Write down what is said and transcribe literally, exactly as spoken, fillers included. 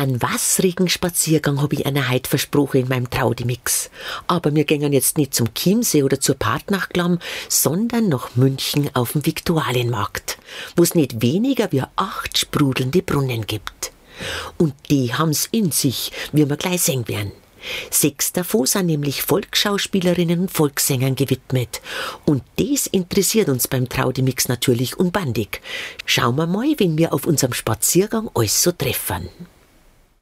Einen wassrigen Spaziergang habe ich einer heute versprochen in meinem Traudemix. Aber wir gehen jetzt nicht zum Chiemsee oder zur Partnachklamm, sondern nach München auf den Viktualienmarkt, wo es nicht weniger wie acht sprudelnde Brunnen gibt. Und die haben's in sich, wie wir gleich sehen werden. Sechs davon sind nämlich Volksschauspielerinnen und Volkssängern gewidmet. Und das interessiert uns beim Traudemix natürlich unbandig. Schauen wir mal, wen wir auf unserem Spaziergang alles so treffen.